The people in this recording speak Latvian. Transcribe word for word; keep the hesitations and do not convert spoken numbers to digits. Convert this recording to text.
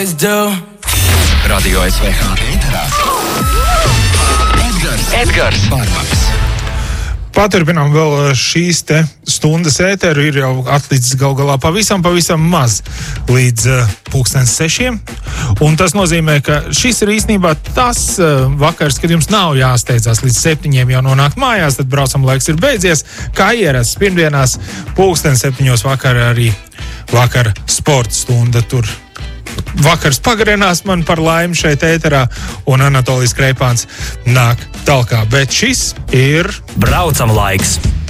Radio S V H ēterā Edgars, Edgars Bārbakas. Paturpinām vēl šīs te stundas ēteru, ir jau atlicis gal galā pavisam, pavisam maz līdz uh, pulkstens sešiem. Un tas nozīmē, ka šis ir īstenībā tas uh, vakars, kad jums nav jāsteidzās līdz septiņiem jau nonākt mājās, tad braucam laiks ir beidzies. Kā ierasts pirmdienās, pulkstens septiņos vakarā arī vakar sporta stunda tur. Vakars pagarinās man par laimi šeit ēterā, un Anatolijs Kreipāns nāk talkā. Bet šis ir Braucam laiks!